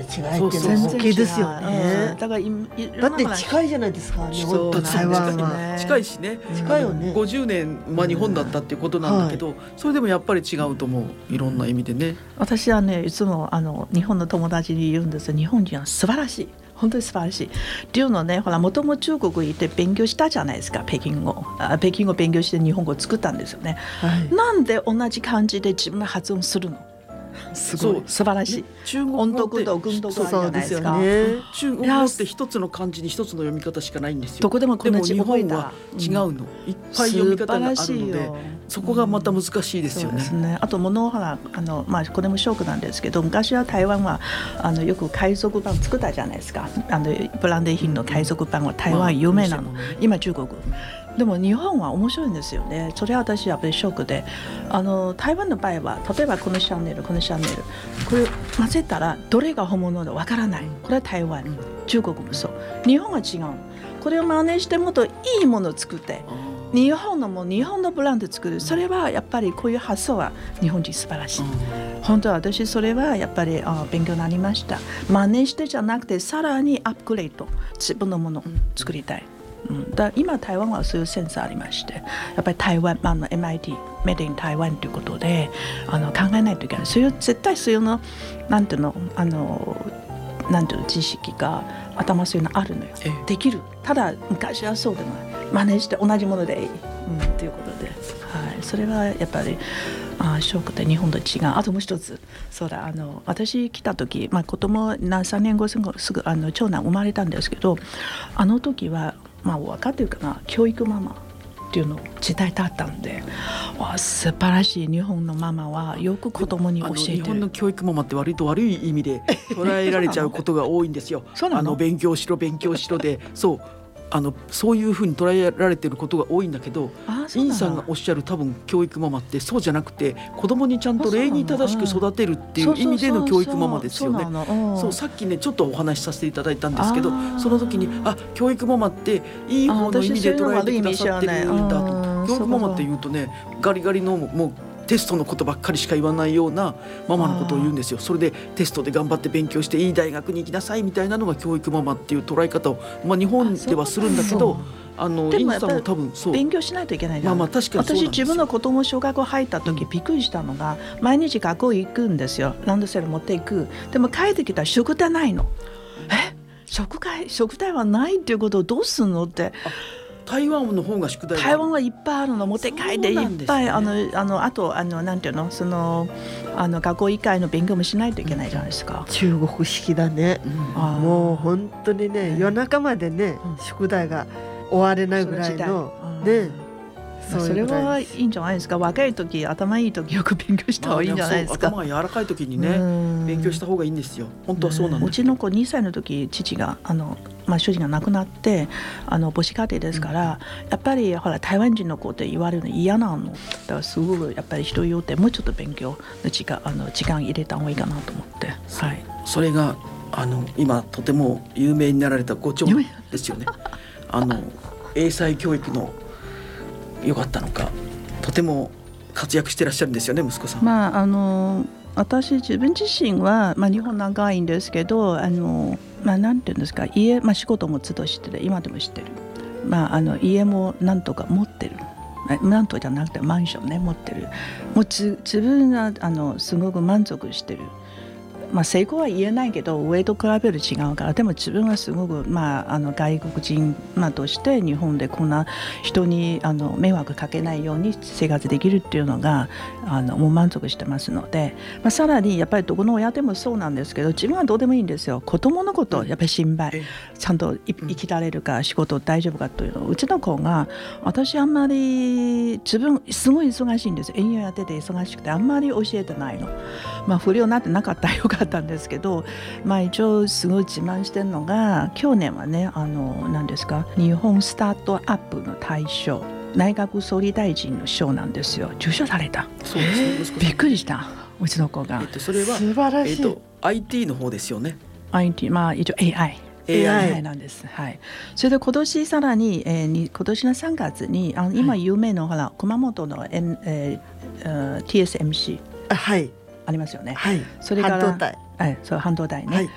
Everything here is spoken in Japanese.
いっていうのは大きいですよね。だからだって近いじゃないですか、日本と台湾は。 近いしね、 近いよね。 50年、日本だったっていうことなんだけど、それでもやっぱり違うと思う、いろんな意味でね。 私はね、いつも日本の友達に言うんですよ。日本人は素晴らしい、本当に素晴らしいっていうのね。ほら、もともと中国行って勉強したじゃないですか、北京語勉強して日本語を作ったんですよね、なんで同じ漢字で自分が発音するの。すごい素晴らしい。 中国語って音読と軍読じゃないですか。 中国語って一つの漢字に一つの読み方しかないんですよ。 どこでもこんな字覚えた。 でも日本は違うの、いっぱい読み方があるので、そこがまた難しいですよね。 そうですね。あと物をほらこれもショックなんですけど、昔は台湾はよく海賊版作ったじゃないですか。ブランデー品の海賊版は台湾有名なの、今中国。でも日本は面白いんですよね。それは私やっぱりショックで、台湾の場合は例えばこのシャネルこれ混ぜたらどれが本物だわからない。これは台湾、中国もそう。日本は違う。これを真似してもっといいものを作って、日本のブランド作る。それはやっぱりこういう発想は日本人素晴らしい。本当は私それはやっぱり勉強になりました。真似してじゃなくてさらにアップグレード、自分のものを作りたい。だ今台湾はそういうセンスありまして、やっぱり台湾、MIT メディン台湾ということで考えないといけない。そういう絶対そういうのなんていうの知識が頭そういうのあるのよ、できる。ただ昔はそうでもない、真似して同じものでいい、ということで、それはやっぱりショックで日本と違う。あともう一つ、そうだ、私来た時、子供3年後すぐ長男生まれたんですけど、あの時は分かってるかな、教育ママっていうの時代だったんで、素晴らしい。日本のママはよく子供に教えてる。 日本の教育ママって割と悪い意味で捉えられちゃうことが多いんですよ。勉強しろでそういうふうに捉えられてることが多いんだけど、インさんがおっしゃる多分教育ママってそうじゃなくて、子供にちゃんと礼儀正しく育てるっていう意味での教育ママですよね。そうさっきねちょっとお話しさせていただいたんですけど、その時に教育ママっていい方の意味で捉えてくださってるんだと。教育ママって言うとね、ガリガリのもうテストのことばっかりしか言わないようなママのことを言うんですよ。それでテストで頑張って勉強していい大学に行きなさいみたいなのが教育ママっていう捉え方を、日本ではするんだけど、 でもやっぱり勉強しないといけないじゃん。 確かにそうなんですよ。 私自分の子供小学校入った時びっくりしたのが、毎日学校行くんですよ。ランドセル持っていく。でも帰ってきたら宿題ないの。宿題はないっていうことをどうするのって。 台湾の方が宿題台湾はいっぱいあるの、持って帰っていっぱい、あとなんていうの、学校以外の勉強もしないといけないじゃないですか。 中国式だね、もう本当にね、夜中までね、宿題が終われないぐらいのね。 それはいいんじゃないですか。若い時、頭いい時よく勉強した方がいいんじゃないですか。 頭が柔らかい時にね、勉強した方がいいんですよ。本当はそうなんです。 うちの子2歳の時、父が主人が亡くなって母子家庭ですから、やっぱりほら台湾人の子って言われるの嫌なの。だからすごくやっぱり人によってもうちょっと勉強の時間入れた方がいいかなと思って、 それが今とても有名になられたご長男ですよね。英才教育の良かったのか、とても活躍してらっしゃるんですよね、息子さん。 私自分自身は、日本長いんですけど、なんていうんですか、仕事もずっと知ってる。今でも知ってる。家もなんとか持ってる。なんとじゃなくてマンションね、持ってる。もう自分がすごく満足してる。成功は言えないけど上と比べると違うから。でも自分はすごく、外国人、として日本でこんな人に迷惑かけないように生活できるっていうのがもう満足してますので、さらにやっぱりどこの親でもそうなんですけど、自分はどうでもいいんですよ。子供のことやっぱり心配、ちゃんと生きられるか、仕事大丈夫かというのを。うちの子が、私あんまり自分すごい忙しいんですよ。営業やってて忙しくてあんまり教えてないの。不良になってなかったらよかったんですけど、一応すごい自慢してるのが、去年はね、何ですか、日本スタートアップの大賞、内閣総理大臣の賞なんですよ。受賞された。 そうですね、 びっくりした、うちの子が。 それは素晴らしい、 IT の方ですよね。 IT、一応 AIなんです。それで今年さらに、今年の3月に今有名のほら熊本の、TSMC、ありますよね。それから半導体ね、